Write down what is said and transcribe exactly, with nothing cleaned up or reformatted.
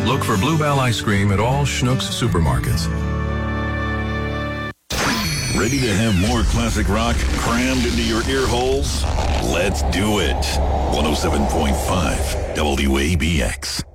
Look for Bluebell ice cream at all Schnucks supermarkets. Ready to have more classic rock crammed into your ear holes? Let's do it. one oh seven point five W A B X.